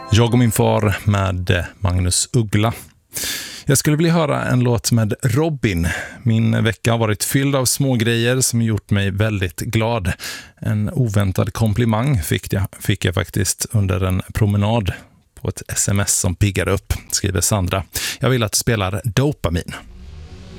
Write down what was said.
Jag och min far med Magnus Uggla. Jag skulle vilja höra en låt med Robin. Min vecka har varit fylld av små grejer som gjort mig väldigt glad. En oväntad komplimang fick jag faktiskt under en promenad på ett sms som piggade upp, skriver Sandra. Jag vill att du spelar Dopamin.